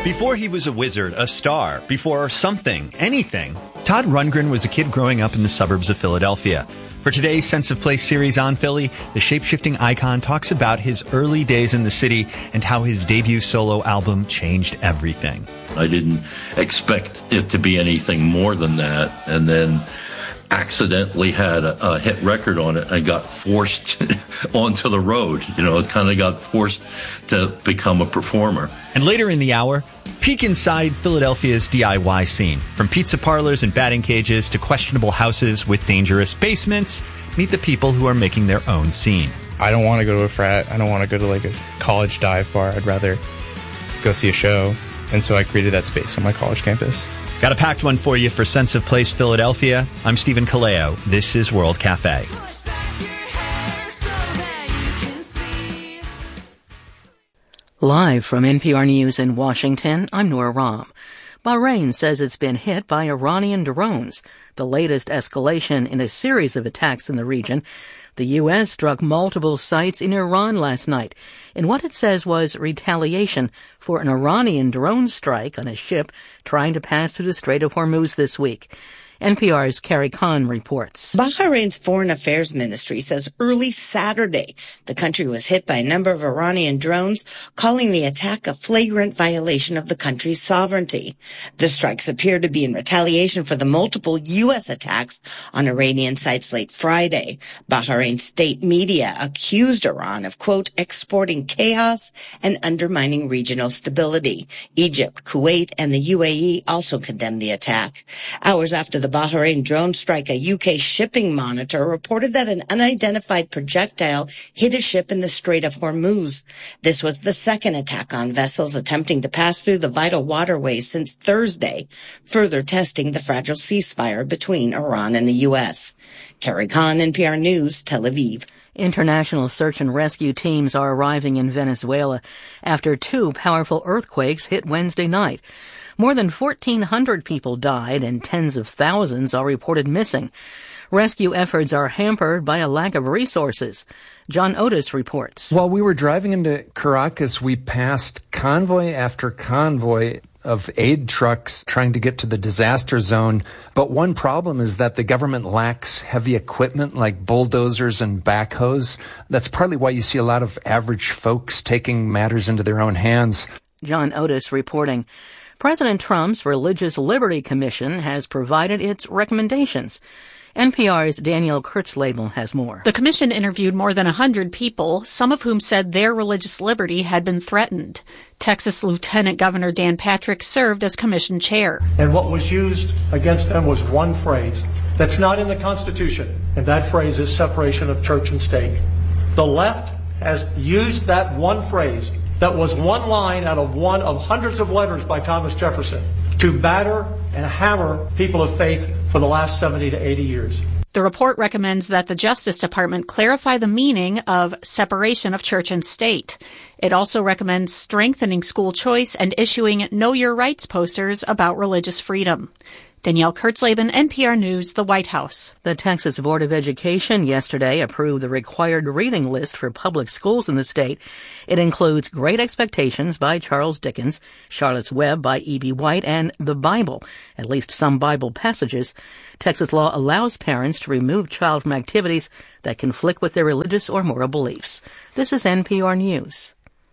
Before he was a wizard, a star, before something, anything, Todd Rundgren was a kid growing up in the suburbs of Philadelphia. For today's Sense of Place series on Philly, the shape-shifting icon talks about his early days in the city and how his debut solo album changed everything. I didn't expect it to be anything more than that, and then accidentally had a hit record on it and got forced onto the road. It kind of got forced to become a performer. And later in the hour, peek inside Philadelphia's DIY scene. From pizza parlors and batting cages to questionable houses with dangerous basements, meet the people who are making their own scene. I don't want to go to a frat. I don't want to go to like a college dive bar. I'd rather go see a show. And so I created that space on my college campus. Got a packed one for you for Sense of Place Philadelphia. I'm Stephen Kaleo. This is World Cafe. Live from NPR News in Washington, I'm Nora Rahm. Bahrain says it's been hit by Iranian drones, the latest escalation in a series of attacks in the region. The U.S. struck multiple sites in Iran last night in what it says was retaliation for an Iranian drone strike on a ship trying to pass through the Strait of Hormuz this week. NPR's Carrie Khan reports. Bahrain's Foreign Affairs Ministry says early Saturday, the country was hit by a number of Iranian drones, calling the attack a flagrant violation of the country's sovereignty. The strikes appear to be in retaliation for the multiple U.S. attacks on Iranian sites late Friday. Bahrain state media accused Iran of, quote, exporting chaos and undermining regional stability. Egypt, Kuwait, and the UAE also condemned the attack. Hours after the Bahrain drone strike, a UK shipping monitor reported that an unidentified projectile hit a ship in the Strait of Hormuz. This was the second attack on vessels attempting to pass through the vital waterways since Thursday, further testing the fragile ceasefire between Iran and the U.S. Carrie Khan, NPR News, Tel Aviv. International search and rescue teams are arriving in Venezuela after two powerful earthquakes hit Wednesday night. More than 1,400 people died and tens of thousands are reported missing. Rescue efforts are hampered by a lack of resources. John Otis reports. While we were driving into Caracas, we passed convoy after convoy of aid trucks trying to get to the disaster zone. But one problem is that the government lacks heavy equipment like bulldozers and backhoes. That's partly why you see a lot of average folks taking matters into their own hands. John Otis reporting. President Trump's Religious Liberty Commission has provided its recommendations. NPR's Danielle Kurtzleben has more. The commission interviewed more than 100 people, some of whom said their religious liberty had been threatened. Texas Lieutenant Governor Dan Patrick served as commission chair. And what was used against them was one phrase that's not in the Constitution, and that phrase is separation of church and state. The left has used that one phrase that was one line out of one of hundreds of letters by Thomas Jefferson to batter and hammer people of faith for the last 70 to 80 years. The report recommends that the Justice Department clarify the meaning of separation of church and state. It also recommends strengthening school choice and issuing Know Your Rights posters about religious freedom. Danielle Kurtzleben, NPR News, the White House. The Texas Board of Education yesterday approved the required reading list for public schools in the state. It includes Great Expectations by Charles Dickens, Charlotte's Web by E.B. White, and the Bible, at least some Bible passages. Texas law allows parents to remove child from activities that conflict with their religious or moral beliefs. This is NPR News.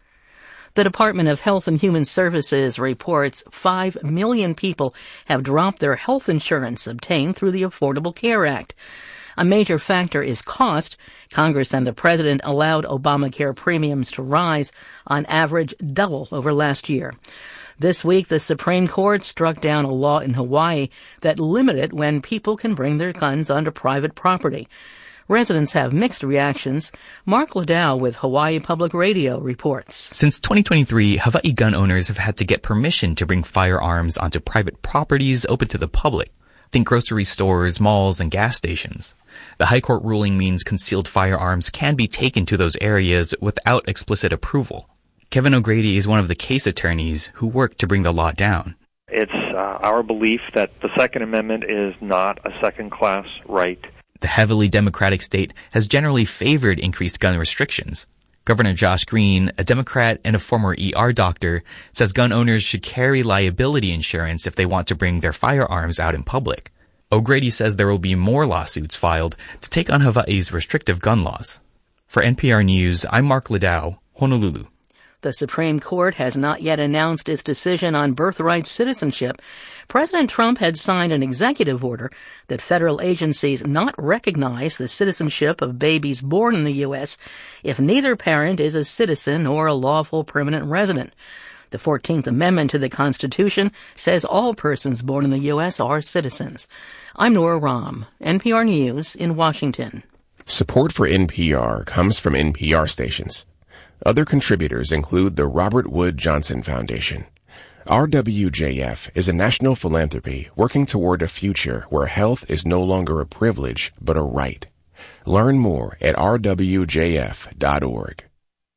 The Department of Health and Human Services reports 5 million people have dropped their health insurance obtained through the Affordable Care Act. A major factor is cost. Congress and the president allowed Obamacare premiums to rise on average double over last year. This week, the Supreme Court struck down a law in Hawaii that limited when people can bring their guns onto private property. Residents have mixed reactions. Mark Ladow with Hawaii Public Radio reports. Since 2023, Hawaii gun owners have had to get permission to bring firearms onto private properties open to the public. Think grocery stores, malls, and gas stations. The High Court ruling means concealed firearms can be taken to those areas without explicit approval. Kevin O'Grady is one of the case attorneys who worked to bring the law down. It's our belief that the Second Amendment is not a second-class right. The heavily Democratic state has generally favored increased gun restrictions. Governor Josh Green, a Democrat and a former ER doctor, says gun owners should carry liability insurance if they want to bring their firearms out in public. O'Grady says there will be more lawsuits filed to take on Hawaii's restrictive gun laws. For NPR News, I'm Mark Ladau, Honolulu. The Supreme Court has not yet announced its decision on birthright citizenship. President Trump had signed an executive order that federal agencies not recognize the citizenship of babies born in the U.S. if neither parent is a citizen or a lawful permanent resident. The 14th Amendment to the Constitution says all persons born in the U.S. are citizens. I'm Nora Rahm, NPR News in Washington. Support for NPR comes from NPR stations. Other contributors include the Robert Wood Johnson Foundation. RWJF is a national philanthropy working toward a future where health is no longer a privilege, but a right. Learn more at rwjf.org.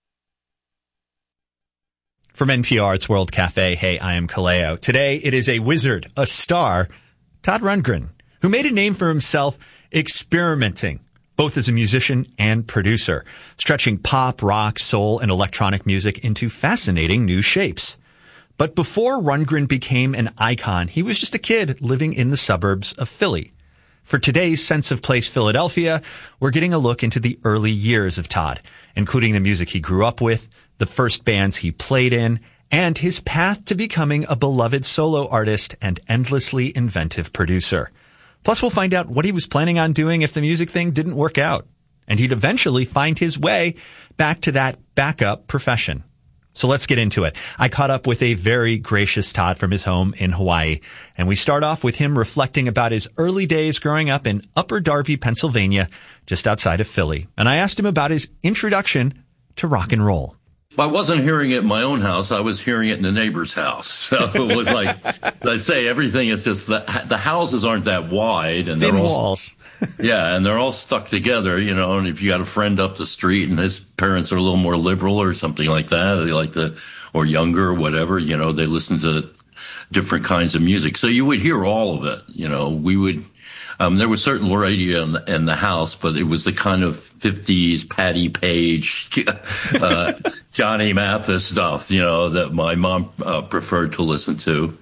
From NPR, it's World Cafe. Hey, I am Kaleo. Today, it is a wizard, a star, Todd Rundgren, who made a name for himself experimenting, both as a musician and producer, stretching pop, rock, soul, and electronic music into fascinating new shapes. But before Rundgren became an icon, he was just a kid living in the suburbs of Philly. For today's Sense of Place Philadelphia, we're getting a look into the early years of Todd, including the music he grew up with, the first bands he played in, and his path to becoming a beloved solo artist and endlessly inventive producer. Plus, we'll find out what he was planning on doing if the music thing didn't work out. And he'd eventually find his way back to that backup profession. So let's get into it. I caught up with a very gracious Todd from his home in Hawaii. And we start off with him reflecting about his early days growing up in Upper Darby, Pennsylvania, just outside of Philly. And I asked him about his introduction to rock and roll. I wasn't hearing it in my own house. I was hearing it in the neighbor's house. So it was like, I'd say everything is just the houses aren't that wide. And thin walls. Yeah, and they're all stuck together, you know, and if you got a friend up the street and his parents are a little more liberal or something like that, they like to, or younger or whatever, you know, they listen to different kinds of music. So you would hear all of it, you know. We would, there was certain radio in the house, but it was the kind of 50s Patty Page, Johnny Mathis stuff, you know, that my mom preferred to listen to.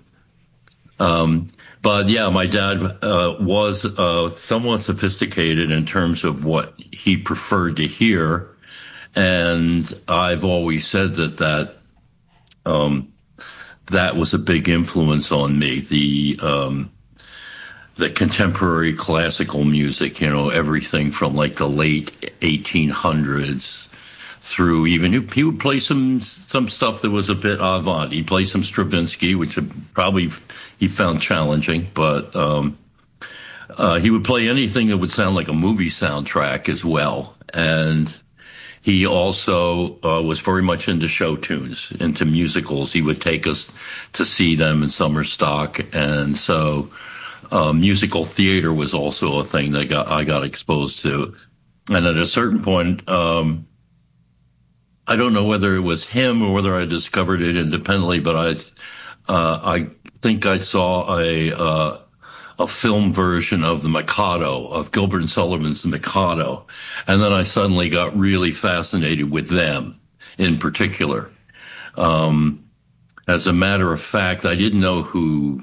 But yeah, my dad was somewhat sophisticated in terms of what he preferred to hear, and I've always said that was a big influence on me. The contemporary classical music, you know, everything from like the late 1800s through even he would play some stuff that was a bit avant. He'd play some Stravinsky, which probably he found challenging, but he would play anything that would sound like a movie soundtrack as well. And he also was very much into show tunes, into musicals. He would take us to see them in summer stock, and so musical theater was also a thing that I got exposed to. And at a certain point, I don't know whether it was him or whether I discovered it independently, but I think I saw a film version of The Mikado, of Gilbert and Sullivan's The Mikado. And then I suddenly got really fascinated with them in particular. As a matter of fact, I didn't know who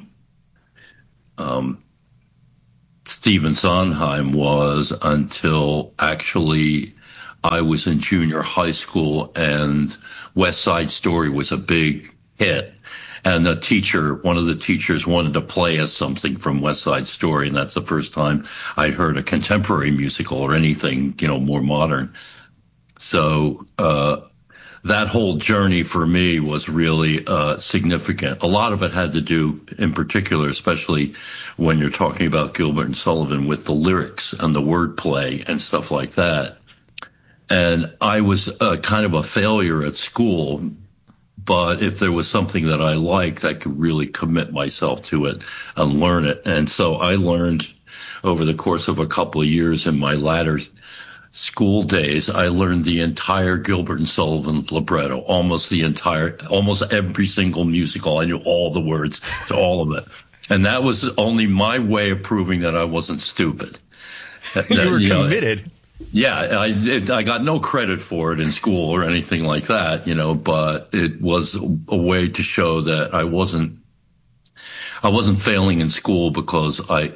Stephen Sondheim was until actually I was in junior high school and West Side Story was a big hit. And one of the teachers wanted to play us something from West Side Story. And that's the first time I'd heard a contemporary musical or anything, you know, more modern. So, that whole journey for me was really significant. A lot of it had to do, in particular, especially when you're talking about Gilbert and Sullivan, with the lyrics and the wordplay and stuff like that. And I was kind of a failure at school, but if there was something that I liked, I could really commit myself to it and learn it. And so I learned over the course of a couple of years in my latter school days, I learned the entire Gilbert and Sullivan libretto, almost every single musical. I knew all the words to all of it. And that was only my way of proving that I wasn't stupid. You were committed. Yeah, I got no credit for it in school or anything like that, but it was a way to show that I wasn't failing in school because I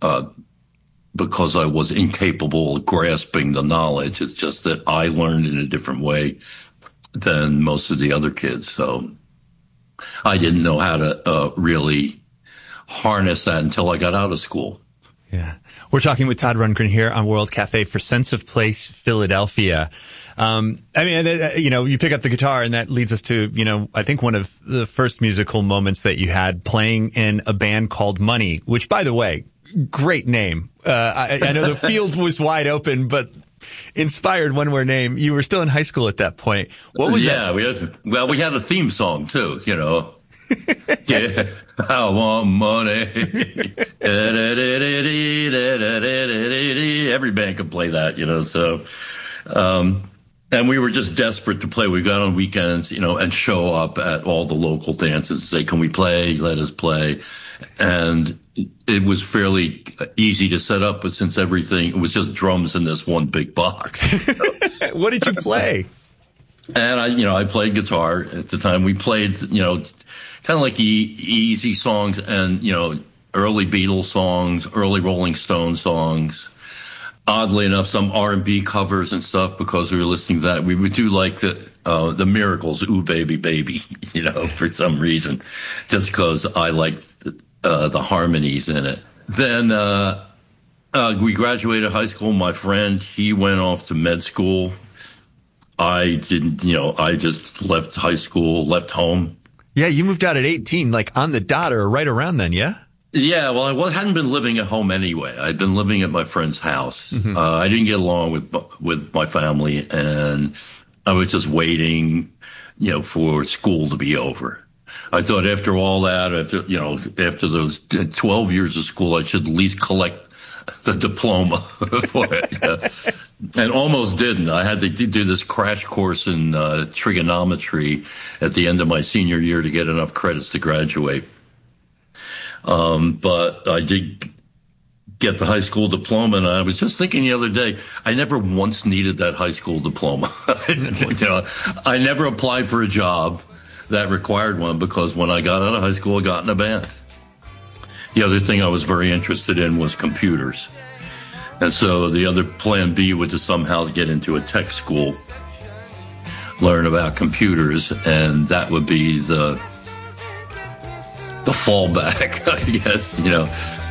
was incapable of grasping the knowledge. It's just that I learned in a different way than most of the other kids. So I didn't know how to really harness that until I got out of school. Yeah. We're talking with Todd Rundgren here on World Cafe for Sense of Place Philadelphia. You pick up the guitar and that leads us to, I think one of the first musical moments that you had playing in a band called Money, which, by the way, great name. I know the field was wide open, but inspired one-word name. You were still in high school at that point. What was that? Yeah, we had a theme song too, Yeah, I want money. Every band could play that, so, and we were just desperate to play. We got on weekends, and show up at all the local dances and say, can we play? Let us play. And it was fairly easy to set up, but since it was just drums in this one big box. What did you play? And I played guitar at the time. We played, kind of like easy songs and, early Beatles songs, early Rolling Stone songs. Oddly enough, some R&B covers and stuff because we were listening to that. We would do like the Miracles, Ooh Baby Baby, for some reason, just because I liked the harmonies in it. Then we graduated high school. My friend, he went off to med school. I didn't, I just left high school, left home. Yeah, you moved out at 18, like on the dot or right around then, yeah? Yeah, well, I hadn't been living at home anyway. I'd been living at my friend's house. Mm-hmm. I didn't get along with my family, and I was just waiting, for school to be over. I thought after all that, after those 12 years of school, I should at least collect the diploma for it. And almost didn't. I had to do this crash course in trigonometry at the end of my senior year to get enough credits to graduate. But I did get the high school diploma, and I was just thinking the other day, I never once needed that high school diploma. I never applied for a job that required one because when I got out of high school, I got in a band. The other thing I was very interested in was computers. And so the other plan B was to somehow get into a tech school, learn about computers, and that would be the fallback, I guess,